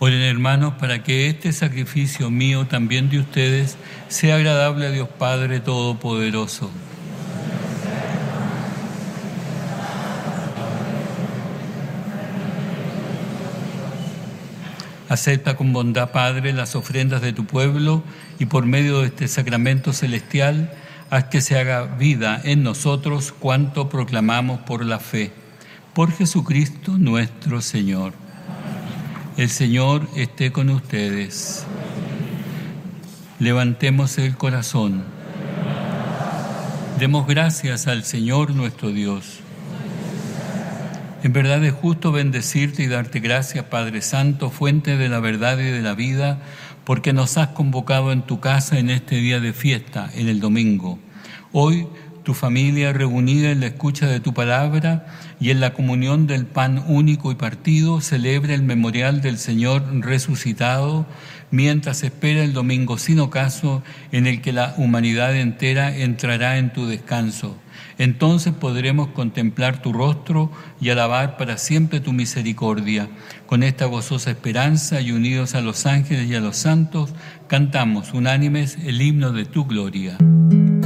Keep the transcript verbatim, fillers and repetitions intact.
Oren, hermanos, para que este sacrificio mío, también de ustedes, sea agradable a Dios Padre Todopoderoso. Acepta con bondad, Padre, las ofrendas de tu pueblo y por medio de este sacramento celestial, haz que se haga vida en nosotros cuanto proclamamos por la fe. Por Jesucristo nuestro Señor. El Señor esté con ustedes. Levantemos el corazón. Demos gracias al Señor nuestro Dios. En verdad es justo bendecirte y darte gracias, Padre Santo, fuente de la verdad y de la vida, porque nos has convocado en tu casa en este día de fiesta, en el domingo. Hoy, tu familia reunida en la escucha de tu palabra y en la comunión del pan único y partido, celebra el memorial del Señor resucitado, mientras espera el domingo sin ocaso en el que la humanidad entera entrará en tu descanso. Entonces podremos contemplar tu rostro y alabar para siempre tu misericordia. Con esta gozosa esperanza y unidos a los ángeles y a los santos, cantamos unánimes el himno de tu gloria.